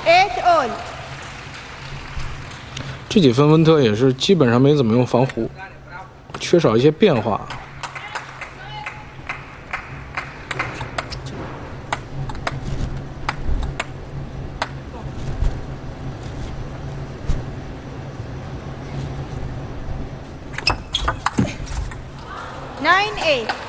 8-all。 这几分温特也是基本上没怎么用防弧，缺少一些变化。 9-8。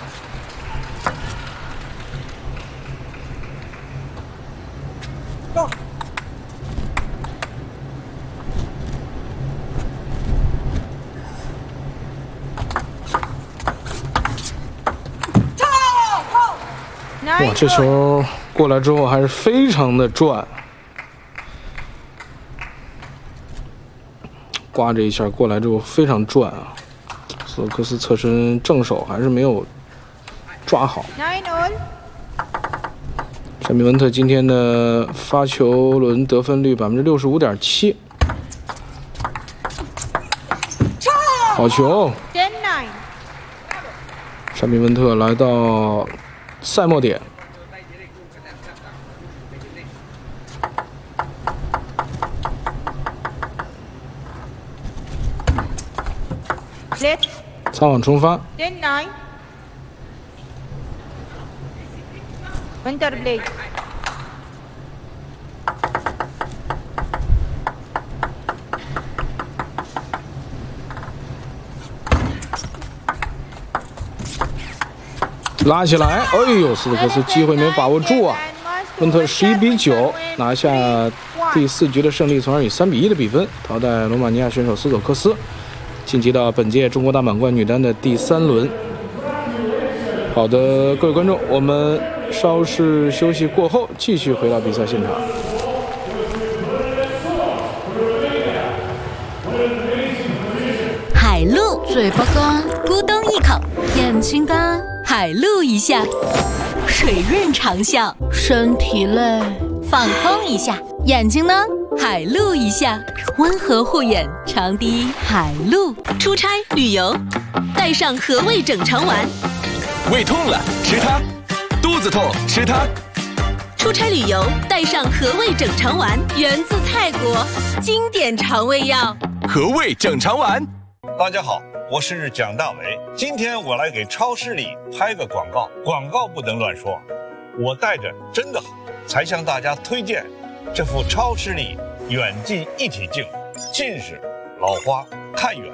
哇，这球过来之后还是非常的转，刮这一下过来之后非常转啊！索克斯侧身正手还是没有抓好。 9-all。 山米文特今天的发球轮得分率65.7%，好球！ 10-9。 山米文特来到赛末点。擦网冲发。 10-9。Winter blade。 拉起来，哎呦，斯托克斯机会没把握住啊！温特11-9拿下第4局的胜利，从而以3-1的比分淘汰罗马尼亚选手斯托克斯，晋级到本届中国大满贯女单的第3轮。好的，各位观众，我们稍事休息过后，继续回到比赛现场。 海陆，嘴巴干，咕咚一口；眼睛干，海陆一下；水润长效，身体累，放空一下；眼睛呢，海陆一下，温和护眼，长滴海陆。 出差旅游，带上和味整肠丸。 胃痛了吃它，肚子痛吃它。 出差旅游带上和味整肠丸，源自泰国，经典肠胃药。 和味整肠丸。 大家好，我是蒋大为。今天我来给超视力拍个广告，广告不能乱说。我戴着真的好，才向大家推荐这副超视力远近一体镜，近视、老花、看远